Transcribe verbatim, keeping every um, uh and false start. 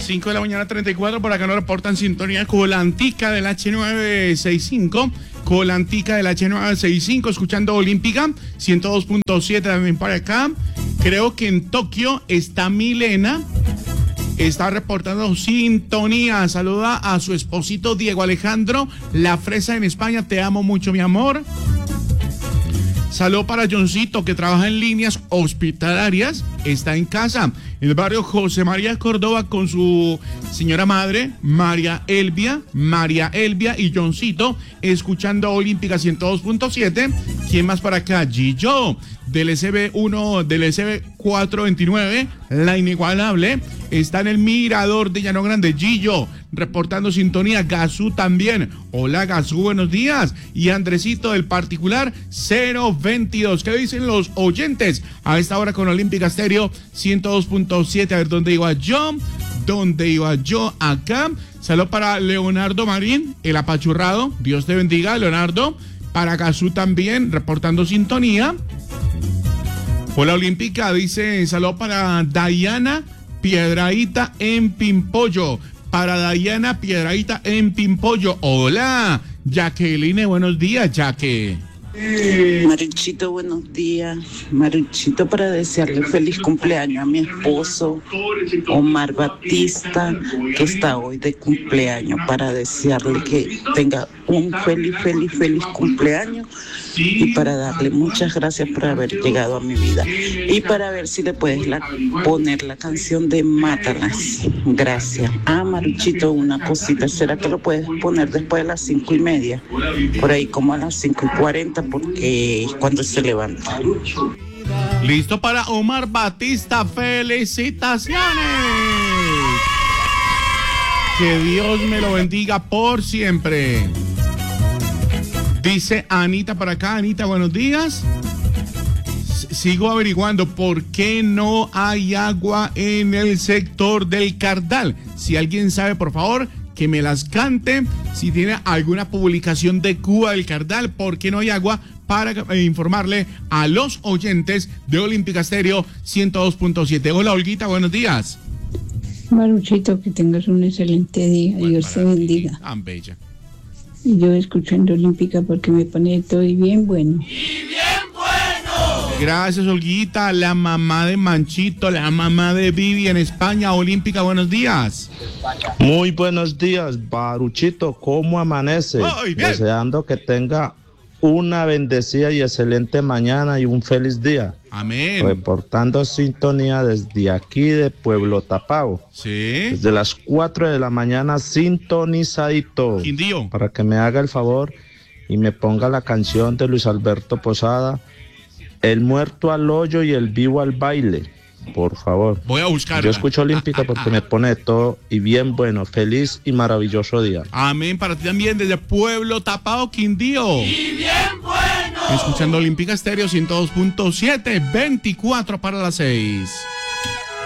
cinco de la mañana, treinta y cuatro, por acá nos reportan sintonía Colantica del H novecientos sesenta y cinco. Colantica del H novecientos sesenta y cinco, escuchando Olímpica, ciento dos punto siete también para acá. Creo que en Tokio está Milena. Está reportando sintonía. Saluda a su esposito Diego Alejandro, la fresa en España. Te amo mucho, mi amor. Saludo para Johncito, que trabaja en líneas hospitalarias. Está en casa, en el barrio José María Córdoba, con su señora madre, María Elvia. María Elvia y Johncito, escuchando Olímpica ciento dos punto siete. ¿Quién más para acá? Gillo, del S B uno, del S B cuatrocientos veintinueve, la inigualable. Está en el Mirador de Llano Grande. Gillo, reportando sintonía. Gazú también. Hola, Gazú, buenos días. Y Andresito, del particular cero veintidós. ¿Qué dicen los oyentes a esta hora con Olímpica Estéreo ciento dos punto siete? A ver, ¿dónde iba yo? ¿Dónde iba yo? Acá. Saludos para Leonardo Marín, el apachurrado. Dios te bendiga, Leonardo. Para Gazú también, reportando sintonía. Hola, Olímpica, dice, saludos para Dayana Piedradita en Pimpollo. Para Dayana Piedradita en Pimpollo. Hola, Jacqueline, buenos días, Jaque. Maruchito, buenos días. Maruchito, para desearle feliz cumpleaños a mi esposo Omar Batista, que está hoy de cumpleaños, para desearle que tenga un feliz, feliz, feliz cumpleaños y para darle muchas gracias por haber llegado a mi vida y para ver si le puedes la, poner la canción de Mátalas. Gracias. Ah, Maruchito, una cosita, ¿será que lo puedes poner después de las cinco y media? Por ahí como a las cinco y cuarenta, porque es cuando se levanta. Listo para Omar Batista, felicitaciones. Que Dios me lo bendiga por siempre. Dice Anita para acá. Anita, buenos días. S- sigo averiguando por qué no hay agua en el sector del Cardal. Si alguien sabe, por favor, que me las cante. Si tiene alguna publicación de Cuba del Cardal, ¿por qué no hay agua? Para eh, informarle a los oyentes de Olímpica Estéreo ciento dos punto siete. Hola, Olguita, buenos días. Maruchito, que tengas un excelente día. Bueno, Dios te bendiga. Tan bella. Y yo escuchando Olímpica porque me pone todo y bien bueno. Gracias, Olguita, la mamá de Manchito, la mamá de Vivi en España. Olímpica, buenos días. Muy buenos días, Maruchito, ¿cómo amanece? Muy bien. Deseando que tenga una bendecida y excelente mañana y un feliz día. Amén. Reportando sintonía desde aquí de Pueblo Tapao. Sí. Desde las cuatro de la mañana sintonizadito. Quindío. Para que me haga el favor y me ponga la canción de Luis Alberto Posada, El muerto al hoyo y el vivo al baile. Por favor. Voy a buscar. Yo escucho Olímpica porque me pone de todo y bien bueno. Feliz y maravilloso día. Amén. Para ti también desde Pueblo Tapao, Quindío. Y bien bueno. Escuchando Olímpica Estéreo ciento dos punto siete, veinticuatro para las seis.